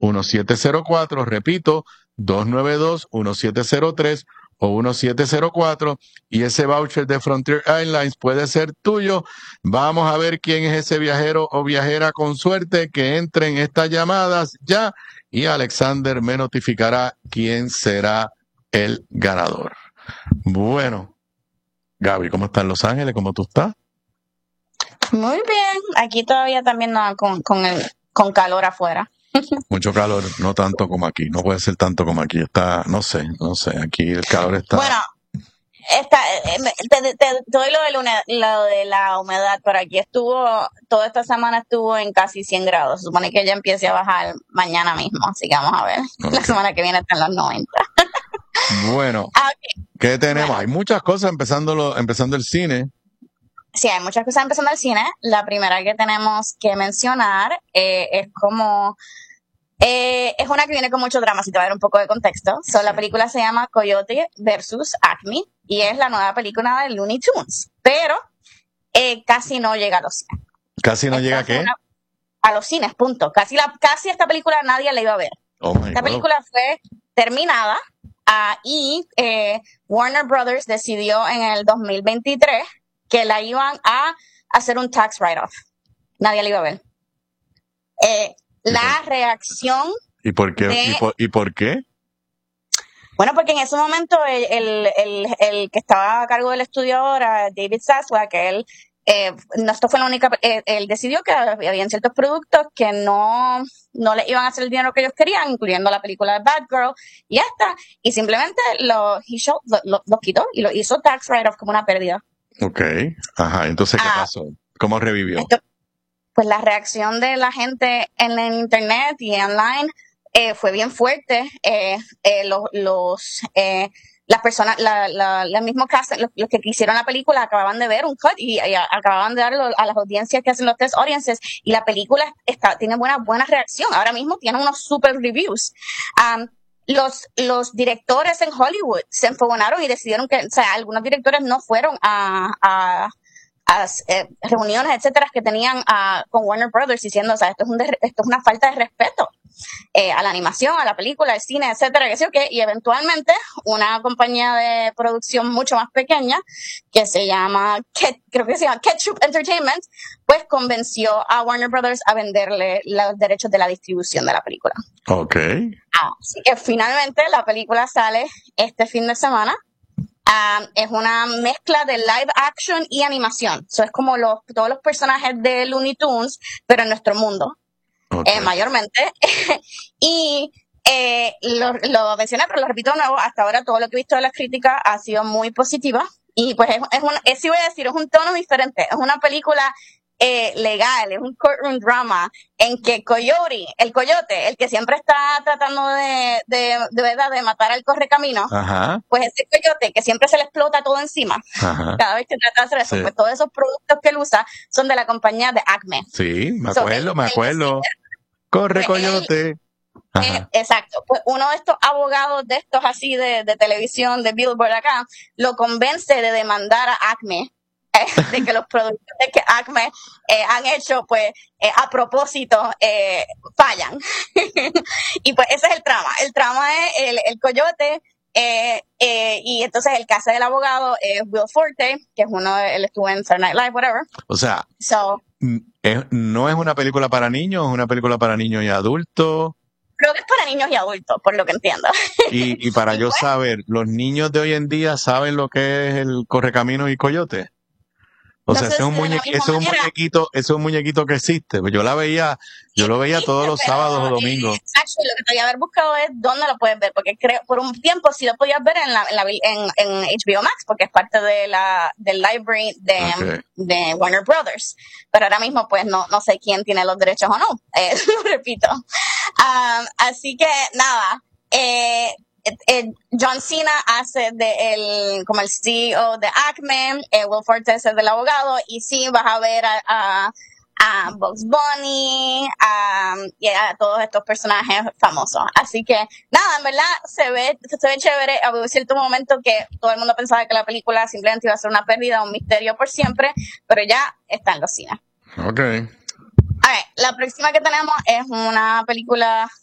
292-1704, repito, 292-1703 o 1704, y ese voucher de Frontier Airlines puede ser tuyo. Vamos a ver quién es ese viajero o viajera con suerte que entre en estas llamadas ya, y Alexander me notificará quién será el ganador. Bueno, Gaby, ¿cómo está en Los Ángeles? ¿Cómo tú estás? Muy bien, aquí todavía también con calor afuera. Mucho calor, no tanto como aquí, no puede ser tanto como aquí, está, no sé, aquí el calor está... Bueno, te doy lo de la humedad, pero aquí toda esta semana estuvo en casi 100 grados, se supone que ya empiece a bajar mañana mismo, así que vamos a ver, la semana que viene está en los 90. Bueno, okay. ¿Qué tenemos? Bueno, hay muchas cosas empezando el cine. Sí, hay muchas cosas empezando el cine. La primera que tenemos que mencionar es una que viene con mucho drama, si te va a dar un poco de contexto. La película se llama Coyote versus Acme y es la nueva película de Looney Tunes, pero casi no llega a los cines. ¿Casi no llega a qué? A los cines, punto. Casi esta película nadie la iba a ver. Esta película fue terminada y Warner Brothers decidió en el 2023 que la iban a hacer un tax write-off. Nadie la iba a ver. La reacción... ¿Y por qué? ¿Y por qué? Bueno, porque en ese momento el que estaba a cargo del estudio ahora, David Zaslav, que él decidió que había ciertos productos que no le iban a hacer el dinero que ellos querían, incluyendo la película de Bad Girl y esta, y simplemente lo quitó y lo hizo tax write-off como una pérdida. Okay, ajá, entonces ¿qué pasó? ¿Cómo revivió? Pues la reacción de la gente en el internet y online fue bien fuerte. Las personas, el mismo cast, los que hicieron la película acababan de ver un cut y acababan de darlo a las audiencias que hacen los test audiences, y la película tiene buena reacción. Ahora mismo tiene unos super reviews. Los directores en Hollywood se enfogonaron y decidieron que, algunos directores no fueron a reuniones, etcétera, que tenían con Warner Brothers diciendo, esto es una falta de respeto a la animación, a la película, al cine, etcétera, y eventualmente una compañía de producción mucho más pequeña que se llama Ketchup Entertainment, pues convenció a Warner Brothers a venderle los derechos de la distribución de la película. Okay. Así que finalmente la película sale este fin de semana. Es una mezcla de live action y animación. Es como todos los personajes de Looney Tunes, pero en nuestro mundo, mayormente. Y lo mencioné, pero lo repito de nuevo, hasta ahora todo lo que he visto de las críticas ha sido muy positiva. Y pues sí voy a decir, es un tono diferente. Es una película legal, es un courtroom drama en que el coyote, el que siempre está tratando de matar al correcamino, pues ese coyote que siempre se le explota todo encima, cada vez que trata de hacer eso, pues todos esos productos que él usa son de la compañía de Acme. Sí, me acuerdo. Corre, coyote. Exacto, pues uno de estos abogados de estos así de televisión, de Billboard acá, lo convence de demandar a Acme, de que los productos que Acme han hecho, pues a propósito fallan. Y pues ese es el trama. El trama es el coyote, y entonces el caso del abogado es Will Forte, que es él estuvo en Saturday Night Live, whatever. O sea, no es una película para niños, es una película para niños y adultos. Creo que es para niños y adultos, por lo que entiendo. Y para yo saber, ¿los niños de hoy en día saben lo que es el correcamino y coyote? O sea, ese es un muñequito que existe. Yo lo veía todos los sábados o domingos. Actually, lo que te voy a haber buscado es dónde lo puedes ver, porque creo por un tiempo sí lo podías ver en HBO Max, porque es parte del library de Warner Brothers. Pero ahora mismo, pues, no sé quién tiene los derechos o no. Lo repito. Así que, nada. John Cena hace como el CEO de Acme, Will Forte es el del abogado, y sí vas a ver a Bugs Bunny, y a todos estos personajes famosos. Así que nada, en verdad se ve chévere. Hubo cierto momento que todo el mundo pensaba que la película simplemente iba a ser una pérdida, un misterio por siempre, pero ya está en los cines. Okay. La próxima que tenemos es una película